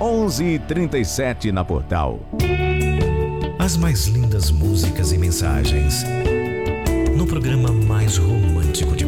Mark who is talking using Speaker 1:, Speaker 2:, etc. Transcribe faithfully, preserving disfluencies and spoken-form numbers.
Speaker 1: onze e trinta e sete na Portal.
Speaker 2: As mais lindas músicas e mensagens no programa mais romântico de